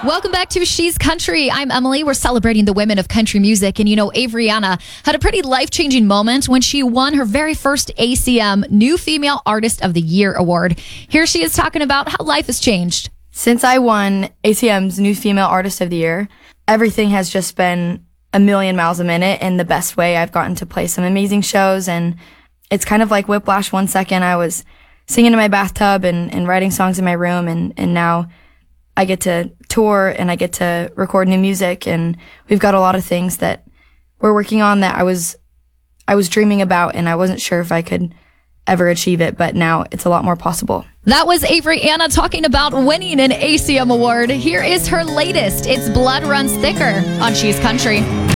Welcome back to She's Country. I'm Emily. We're celebrating the women of country music. And Avriana had a pretty life-changing moment when she won her very first ACM New Female Artist of the Year award. Here she is talking about how life has changed. Since I won ACM's New Female Artist of the Year, everything has just been a million miles a minute in the best way. I've gotten to play some amazing shows, and it's kind of like whiplash. 1 second I was singing in my bathtub and writing songs in my room, and now I get to tour and I get to record new music, and we've got a lot of things that we're working on that I was dreaming about, and I wasn't sure if I could ever achieve it, but now it's a lot more possible. That was Avriana talking about winning an ACM award. Here is her latest. It's Blood Runs Thicker on She's Country.